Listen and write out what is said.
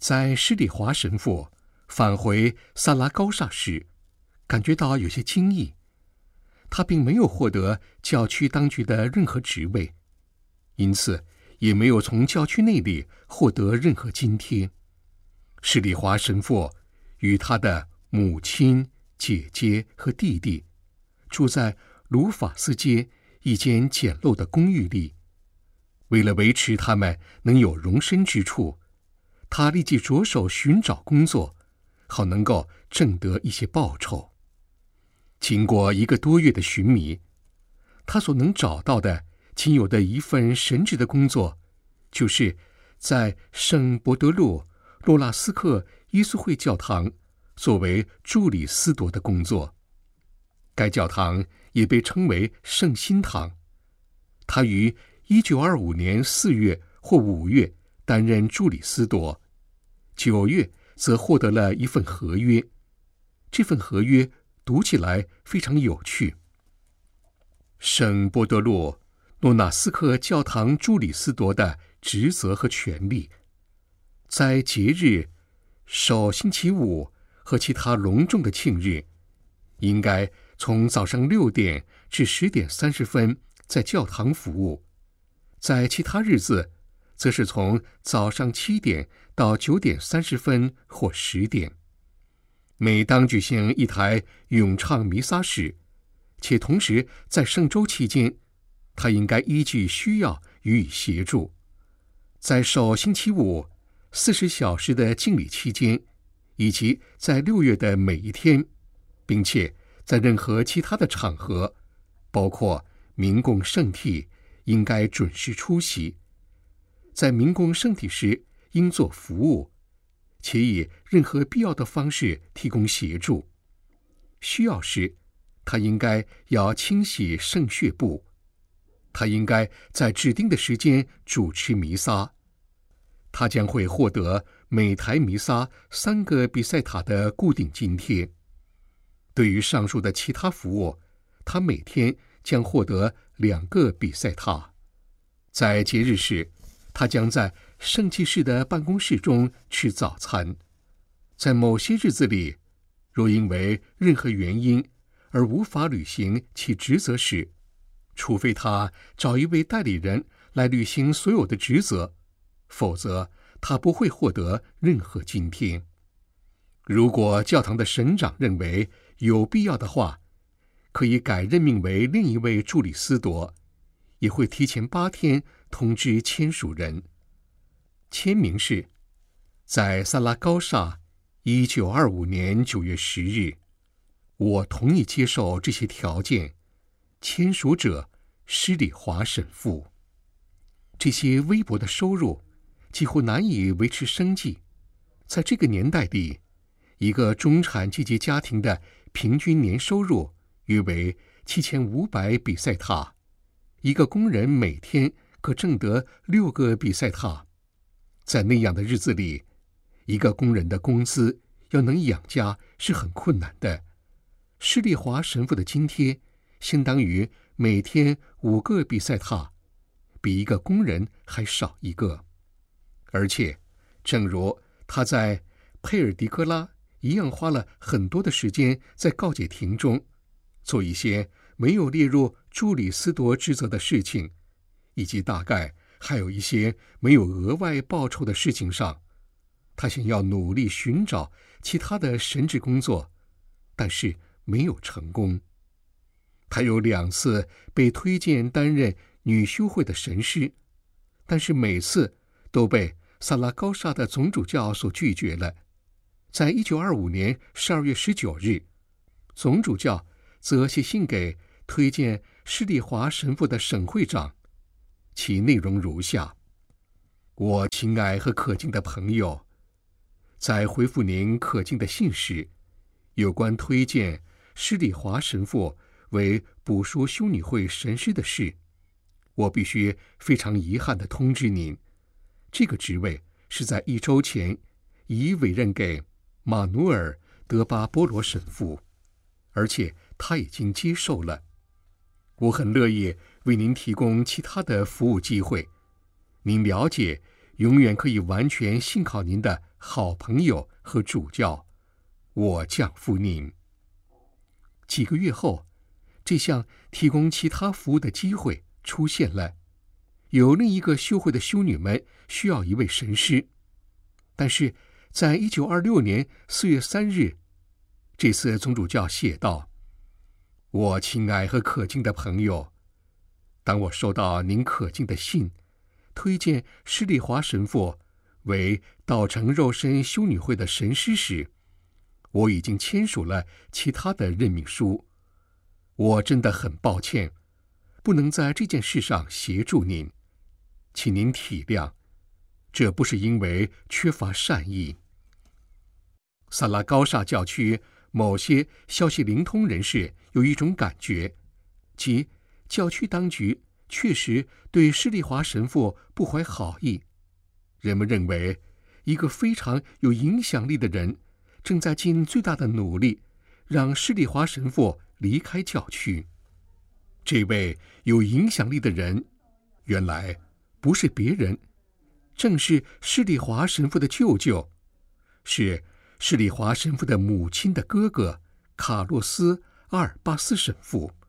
在施里华神父返回萨拉高萨时，感觉到有些惊异。他并没有获得教区当局的任何职位，因此也没有从教区内里获得任何津贴。施里华神父与他的母亲、姐姐和弟弟住在鲁法斯街一间简陋的公寓里。为了维持他们能有容身之处，他立即着手寻找工作，好能够挣得一些报酬。经过1个多月的寻觅，他所能找到的仅有的一份神职的工作，就是在圣伯德禄洛拉斯克耶稣会教堂作为助理司铎的工作。该教堂也被称为圣心堂。他于1925年4月或5月担任助理司铎，9月则获得了一份合约。这份合约读起来非常有趣。圣波德洛诺纳斯克教堂助理司铎的职责和权利，在节日、守星期五和其他隆重的庆日，应该从早上6点至10点30分在教堂服务；在其他日子，则是从早上7点到9点30分或10点。每当举行一台咏唱弥撒时，且同时在圣周期间，他应该依据需要予以协助。在守星期五40小时的敬礼期间，以及在6月的每一天，并且在任何其他的场合，包括民供圣体，应该准时出席。在民供圣体时应做服务，且以任何必要的方式提供协助。需要时，他应该要清洗圣血部。他应该在指定的时间主持弥撒。他将会获得每台弥撒3个比赛塔的固定津贴。对于上述的其他服务，他每天将获得2个比赛塔。在节日时，他将在圣祭司的办公室中吃早餐。在某些日子里，若因为任何原因而无法履行其职责时，除非他找一位代理人来履行所有的职责，否则他不会获得任何津贴。如果教堂的神长认为有必要的话，可以改任命为另一位助理司铎，也会提前8天通知签署人。签名是：在萨拉高萨1925年9月10日，我同意接受这些条件。签署者施里华神父。这些微薄的收入几乎难以维持生计。在这个年代里，一个中产阶级家庭的平均年收入约为7500比赛塔，一个工人每天可挣得6个比赛塔。在那样的日子里，一个工人的工资要能养家是很困难的。施里华神父的津贴相当于每天5个比赛塔，比一个工人还少1个。而且，正如他在佩尔迪科拉一样，花了很多的时间在告解亭中做一些没有列入助理司铎职责的事情，以及大概还有一些没有额外报酬的事情上，他想要努力寻找其他的神职工作，但是没有成功。他有2次被推荐担任女修会的神师，但是每次都被萨拉高萨的总主教所拒绝了。在1925年12月19日，总主教则写信给推荐施里华神父的省会长，其内容如下：我亲爱和可敬的朋友，在回复您可敬的信时，有关推荐施里华神父为补赎修女会神师的事，我必须非常遗憾地通知您，这个职位是在1周前已委任给马努尔·德巴波罗神父，而且他已经接受了。我很乐意为您提供其他的服务机会，您了解永远可以完全信靠您的好朋友和主教，我降付您。几个月后，这项提供其他服务的机会出现了。有另一个修会的修女们需要一位神师，但是在1926年4月3日，这次总主教写道：我亲爱和可敬的朋友，当我收到您可敬的信，推荐施丽华神父为道成肉身修女会的神师时，我已经签署了其他的任命书。我真的很抱歉，不能在这件事上协助您，请您体谅，这不是因为缺乏善意。萨拉高萨教区某些消息灵通人士有一种感觉，即教区当局确实对施丽华神父不怀好意。人们认为，一个非常有影响力的人正在尽最大的努力，让施丽华神父离开教区。这位有影响力的人，原来不是别人，正是施丽华神父的舅舅，是施丽华神父的母亲的哥哥卡洛斯·阿尔巴斯神父。